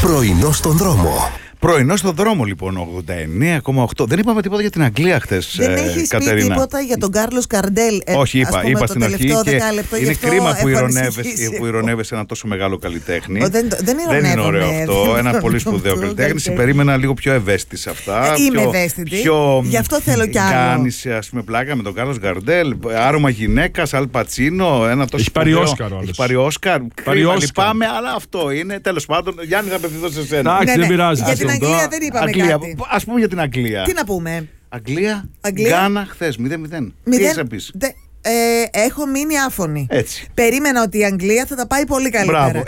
Πρωινό στον δρόμο. Πρωινό στον δρόμο λοιπόν, 89,8. Δεν είπαμε τίποτα για την Αγγλία χθες, Δεν έχεις πει τίποτα για τον Κάρλος Καρντέλ. Όχι, είπα στην αρχή και είναι κρίμα που ηρωνεύεσαι ένα τόσο μεγάλο καλλιτέχνη. Δεν είναι ωραίο αυτό. Ένα πολύ σπουδαίο καλλιτέχνη. Σε περίμενα λίγο πιο ευαίσθητη σε αυτά. Είμαι ευαίσθητη. Γι' αυτό θέλω κι άλλο. Κάνεις, ας πούμε, πλάκα με τον Κάρλος Καρντέλ. Άρωμα γυναίκας, Αλ Πατσίνο. Έχει πάρει Όσκαρ. Λυπάμαι, αλλά αυτό είναι. Τέλος πάντων, Γιάννη, θα απευθυνθώ σε σένα. Εντάξει, δεν πειράζει. Για την Αγγλία δεν είπαμε κάτι. Ας πούμε για την Αγγλία. Τι να πούμε. Αγγλία. Γκάνα χθες 0-0. Τι έχεις να πεις? Έχω μείνει άφωνη. Έτσι. Περίμενα ότι η Αγγλία θα τα πάει πολύ καλύτερα. Μπράβο.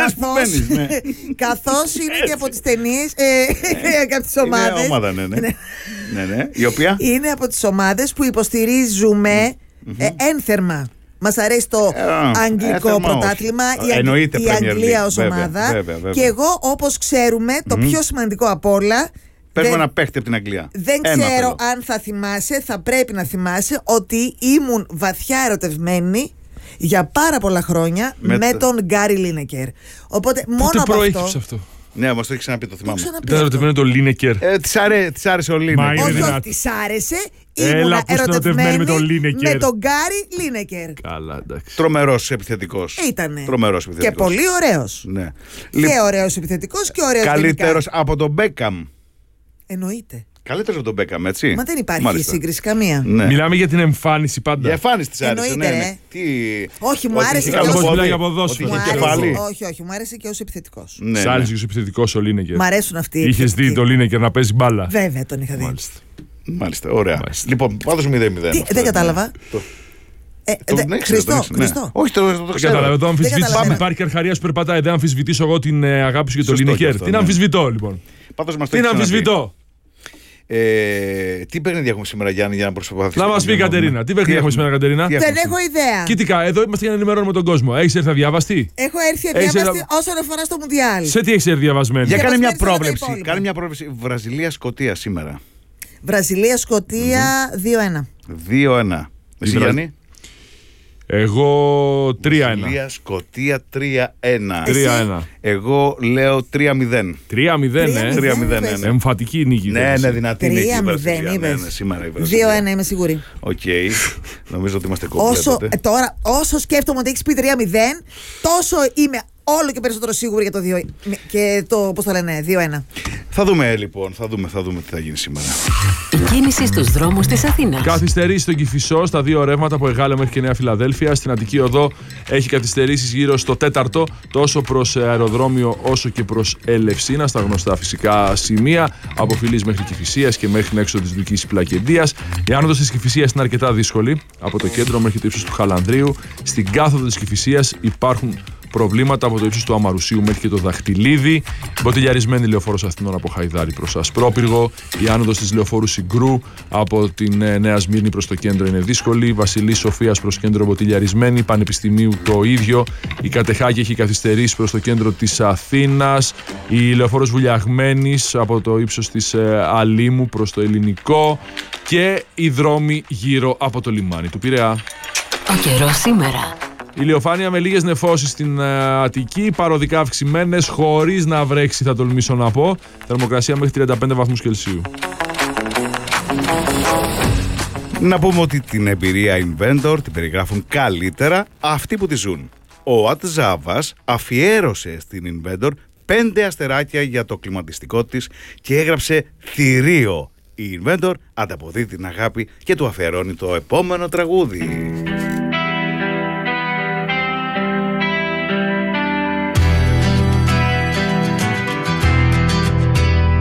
Καθώς είναι και από τις ταινίες και από τις ομάδες. Είναι ομάδα, ναι. Η οποία είναι από τις ομάδες που υποστηρίζουμε ένθερμα. Μας αρέσει το αγγλικό πρωτάθλημα, η Αγγλία ως ομάδα. Βέβαια. Και εγώ, όπως ξέρουμε, το πιο σημαντικό απ' όλα. Παίρνουμε ένα παίχτη από την Αγγλία. Δεν ξέρω αν θα θυμάσαι, θα πρέπει να θυμάσαι ότι ήμουν βαθιά ερωτευμένη για πάρα πολλά χρόνια με τον Γκάρι Λίνεκερ. Οπότε μόνο πότε από προέκυψε αυτό? Ναι, μας το έχει ξαναπεί, το θυμάμαι. Ήταν ερωτευμένο το Λίνεκερ. Της άρεσε ο Λίνεκερ. Όχι, όχι, της άρεσε. Ήμουν ερωτευμένη με τον Γκάρι Λίνεκερ. Καλά, εντάξει. Τρομερός επιθετικός. Ήτανε. Τρομερός επιθετικός. Και πολύ ωραίος. Ναι. Και ωραίος επιθετικός και ωραίος. Καλύτερος από τον Μπέκαμ. Εννοείται. Καλύτερος από τον Μπέκαμ, έτσι. Μα δεν υπάρχει σύγκριση καμία. Ναι. Μιλάμε για την εμφάνιση πάντα. Για εμφάνιση της άρεσε. Εννοείται, ναι. Όχι, μου άρεσε και Όχι, μου άρεσε και ως επιθετικός. Σ' άρεσε και ως επιθετικός ο Λίνεκερ? Μ' αρέσουν αυτοί. Είχες δει το Λίνεκερ να παίζει μπάλα? Βέβαια, τον είχα δει. Μάλιστα, ωραία. Λοιπόν, πάντως 0-0. Δεν κατάλαβα. Χριστό. Όχι, το ξέρω. Εδώ υπάρχει αρχαρία που περπατάει. Δεν αμφισβητήσω εγώ την αγάπη σου για το Λίνεκερ. Τι να αμφισβητώ, λοιπόν? Τι να αμφισβητώ? Τι παιχνίδια έχουμε σήμερα, Γιάννη, για να προσπαθήσουμε? Να μας πει η Κατερίνα. Τι παιχνίδια έχουμε σήμερα, Κατερίνα? Δεν έχω ιδέα. Κοίτηκα, εδώ είμαστε για να ενημερώνουμε τον κόσμο. Έχεις έρθει αδιάβαστη? Έχω έρθει αδιάβαστη όσον αφορά στο Μουντιάλ. Σε τι έχεις έρθει διαβασμένη? Για κάνε μια πρόβλεψη. Κάνε μια πρόβλεψη. Βραζιλία-Σκωτία σήμερα. Βραζιλία-Σκωτία 2-1. 2-1. Εσύ, Γιάννη? Εγώ 3-1. Σκωτία 3-1. 3-1. Εγώ λέω 3-0. 3-0, εμφατική νίκη. Ναι, δυνατή νίκη. 3-0 είπες. Σήμερα η 2-1 είμαι σίγουρη. Οκ. Νομίζω ότι είμαστε κομπλέ. Τώρα, όσο σκέφτομαι ότι έχεις πει 3-0, τόσο είμαι όλο και περισσότερο σίγουρη για το 2 και το, πώς το λένε, 2-1. Θα δούμε λοιπόν, θα δούμε τι θα γίνει σήμερα. Η κίνηση στους δρόμους της Αθήνας. Καθυστερήσει στον Κηφισό στα δύο ρεύματα από Εγάλεο μέχρι και Νέα Φιλαδέλφια. Στην Αττική Οδό έχει καθυστερήσεις γύρω στο 4ο, τόσο προς αεροδρόμιο όσο και προς Ελευσίνα, στα γνωστά φυσικά σημεία, από Φιλής μέχρι Κηφισίας και μέχρι την έξοδο της Δουκής Πλακεντίας. Η άνοδος της Κηφισίας είναι αρκετά δύσκολη, από το κέντρο μέχρι το ύψος του Χαλανδρίου. Στην κάθοδο της Κηφισίας υπάρχουν προβλήματα από το ύψος του Αμαρουσίου μέχρι και το Δαχτυλίδι. Μποτιλιαρισμένη λεωφόρος Αθηνών από Χαϊδάρι προς Ασπρόπυργο. Η άνοδος της λεωφόρου Συγκρού από την Νέα Σμύρνη προς το κέντρο είναι δύσκολη. Βασιλής Σοφίας προς κέντρο μποτιλιαρισμένη. Πανεπιστημίου το ίδιο. Η Κατεχάκη έχει καθυστερήσει προς το κέντρο της Αθήνας. Η λεωφόρος Βουλιαγμένης από το ύψος της Αλήμου προς το Ελληνικό. Και οι δρόμοι γύρω από το λιμάνι του Πειραιά. Ο καιρός σήμερα. Ηλιοφάνεια με λίγες νεφώσεις στην Αττική, παροδικά αυξημένες, χωρίς να βρέξει, θα τολμήσω να πω. Θερμοκρασία μέχρι 35 βαθμούς Κελσίου. Να πούμε ότι την εμπειρία Inventor την περιγράφουν καλύτερα αυτοί που τη ζουν. Ο Ατζάβας αφιέρωσε στην Inventor 5 αστεράκια για το κλιματιστικό της και έγραψε θηρίο. Η Inventor ανταποδίδει την αγάπη και του αφιερώνει το επόμενο τραγούδι.